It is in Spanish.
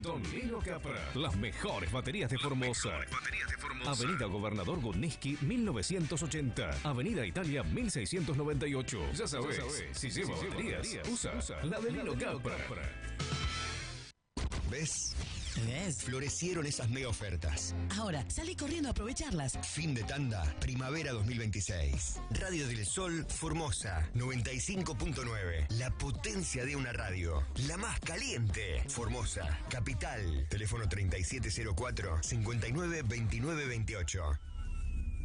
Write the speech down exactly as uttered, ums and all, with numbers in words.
Don Lino Capra. Las mejores baterías de Formosa. Mejores baterías de Formosa. Avenida Gobernador Gutniski, mil novecientos ochenta. Avenida Italia, mil seiscientos noventa y ocho. Ya sabes, ya sabes si lleva si baterías, baterías, usa, usa la de Lino Capra. Capra. ¿Ves? ¿Ves? Florecieron esas mega ofertas. Ahora, salí corriendo a aprovecharlas. Fin de tanda, primavera dos mil veintiséis. Radio del Sol, Formosa, noventa y cinco punto nueve. La potencia de una radio. La más caliente. Formosa, capital. Teléfono treinta y siete cero cuatro, cincuenta y nueve veintinueve veintiocho.